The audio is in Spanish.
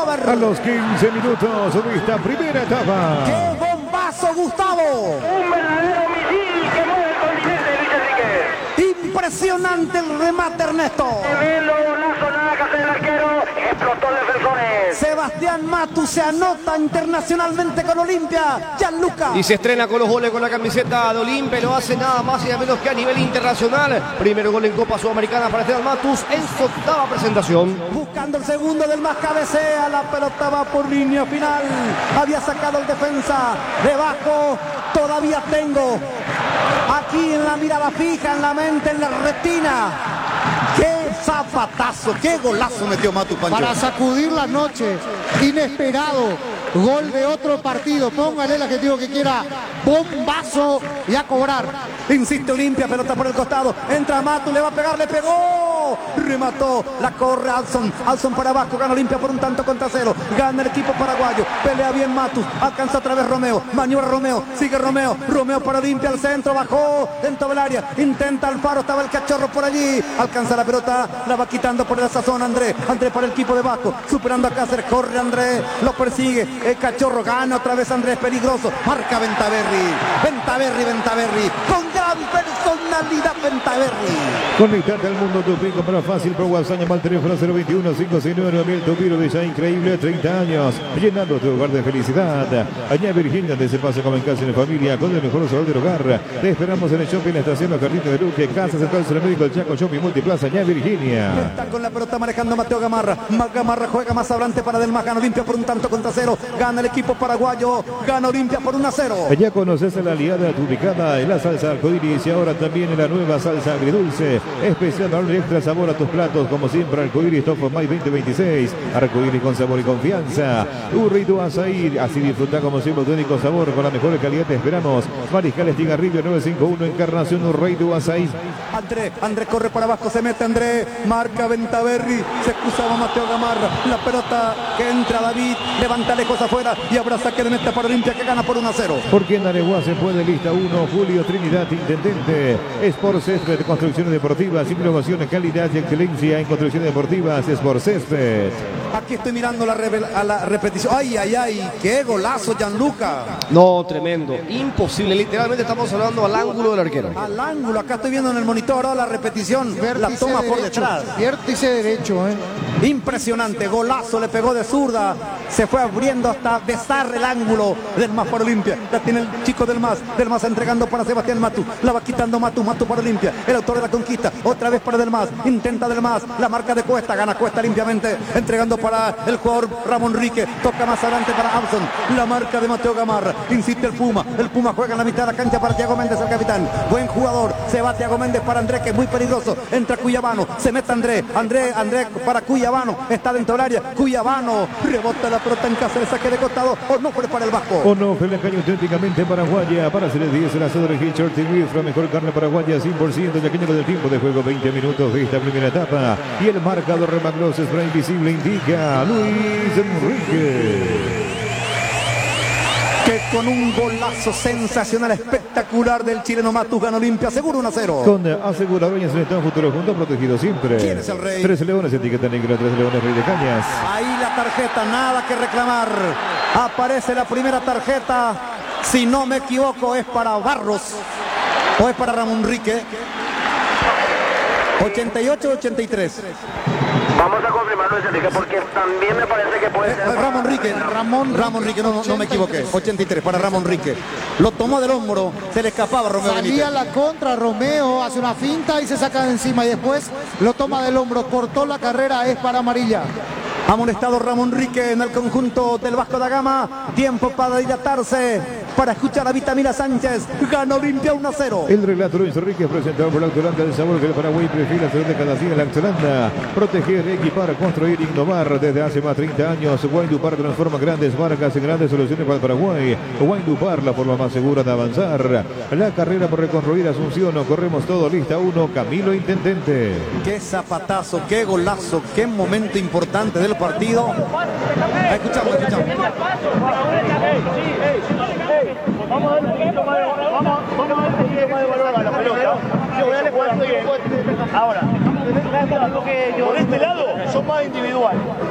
ver. A los 15 minutos de esta primera etapa. ¡Qué bombazo, Gustavo! Un verdadero misil que mueve el continente, Luis Enrique. Impresionante el remate, Ernesto. Tremendo golazo, nada que hacer el arquero. Explotó el defensores. Sebastián Matus se anota internacionalmente con Olimpia. Gianluca. Y se estrena con los goles con la camiseta de Olimpia. Lo hace nada más y nada menos que a nivel internacional. Primer gol en Copa Sudamericana para Esteban Matus en su octava presentación. Buscando el segundo del más, cabecea. La pelota va por línea final. Había sacado el defensa. Debajo todavía tengo. Aquí en la mirada fija, en la mente, en la retina. ¡Qué zapatazo! ¡Qué golazo metió Matus, Pancho! Para sacudir la noche, inesperado, gol de otro partido. Póngale el adjetivo que quiera, bombazo y a cobrar. Insiste Olimpia, pelota por el costado. Entra Matus, le va a pegar, le pegó. Remató, la corre Alson. Alson para abajo, gana Olimpia por un tanto contra cero. Gana el equipo paraguayo. Pelea bien Matus. Alcanza otra vez Romeo. Maniobra Romeo. Sigue Romeo. Romeo para Olimpia al centro. Bajó dentro del área. Intenta Alfaro. Estaba el cachorro por allí. Alcanza la pelota. La va quitando por esa zona André. André para el equipo de Vasco. Superando a Cáceres. Corre André. Lo persigue. El cachorro gana otra vez Andrés. Peligroso. Marca Ventaverri. Ventaverri. Con gran personalidad Ventaverri. Conectate al mundo tu pico para fácil por WhatsApp. Llama al teléfono 021-569-9000. Tu Piro de ya increíble, 30 años, llenando tu hogar de felicidad. Allá Virginia, donde se pasa como en casa y en familia, con el mejor sabor del hogar. Te esperamos en el shopping, la estación Los Jardines de Luque, Casa Central Médico, el Chaco Shopping Multiplaza, allá Virginia. Está con la pelota manejando Mateo Gamarra. Gamarra juega más adelante para Delmas. Gana Olimpia por un tanto contra cero. Gana el equipo paraguayo. Gana Olimpia por 1-0. Allá conoces a la aliada ubicada en la salsa arcoíris y ahora también en la nueva salsa agridulce. Especial para darle extra sabor a tus platos, como siempre, arcoíris Top of My 2026. Arcoíris con sabor y confianza. Urrito Azaí, así disfruta como siempre tu único sabor con la mejor calidad. Te esperamos. Mariscal Estigarribio 951, Encarnación Urrito Azaí. André corre para abajo, se mete André, marca Ventaverri, se excusaba Mateo Gamarra, la pelota que entra David, levanta lejos afuera y habrá saque de meta para Olimpia que gana por 1-0. Porque en Areguá se puede, lista 1, Julio Trinidad, intendente. Sport Césped, construcciones deportivas, innovación, calidad y excelencia en construcciones deportivas. Sport Césped. Aquí estoy mirando a la repetición. Ay, qué golazo Gianluca. No, tremendo, imposible, literalmente estamos hablando al ángulo del arquero. Al ángulo, acá estoy viendo en el monitor ahora la repetición, la toma por detrás. Vértice derecho, Impresionante, golazo, le pegó de zurda, se fue abriendo hasta besar el ángulo del Mas para Olimpia. La tiene el chico del Mas entregando para Sebastián Matus, la va quitando Matus para Olimpia, el autor de la conquista, otra vez para Del Mas, intenta Del Mas, la marca de Cuesta, gana Cuesta limpiamente, entregando para el jugador Ramón Rique, toca más adelante para Abson, la marca de Mateo Gamarra, insiste el Puma juega en la mitad de la cancha para Thiago Méndez, el capitán, buen jugador, se va Thiago Méndez para André, que es muy peligroso, entra Cuyabano, se mete André para Cuyabano, está dentro del área, Cuyabano, rebota la pelota en casa, le saque de costado, Onofre para el Vasco. Onofre, la caña auténticamente paraguaya, para hacer el 10, el asado de Hitchard TV, la mejor carne paraguaya, 100%, ya que del tiempo de juego, 20 minutos de esta primera etapa, y el marcador remagloso, spray invisible, indica Luis Enrique. Que con un golazo sensacional, espectacular del chileno Matus gana Olimpia, seguro 1-0. Con aseguradora en Selección Futuro Junto, protegido siempre. ¿Quién es el rey? 3 leones, etiqueta negra, 3 leones, rey de cañas. Ahí la tarjeta, nada que reclamar. Aparece la primera tarjeta, si no me equivoco es para Barros o es para Ramón Rique. 88-83. Vamos a confirmarlo, Luis Enrique, porque también me parece que puede ser... Ramón Rique, no me equivoqué. 83 para Ramón Rique. Lo tomó del hombro, se le escapaba Romeo Benítez. Salía la contra, Romeo hace una finta y se saca de encima y después lo toma del hombro, cortó la carrera, es para amarilla. Amonestado Ramón Rique en el conjunto del Vasco da Gama. Tiempo para dilatarse, para escuchar a Vitamina Sánchez. Gana Olimpia 1-0. El relato Luis Enrique presentado por la Autolanda del sabor que el Paraguay prefiere hacer de cada día la Autolanda. Proteger, equipar, construir, innovar desde hace más de 30 años. Windupar transforma grandes marcas en grandes soluciones para el Paraguay. Windupar, la forma más segura de avanzar. La carrera por reconstruir Asunción. Corremos todo, lista 1, Camilo Intendente. Qué zapatazo, qué golazo, qué momento importante del partido. Escuchamos. Vamos a darle un poquito más de valor a la pelota. Yo voy a darle cuánto bien. Ahora, por este lado son más individuales.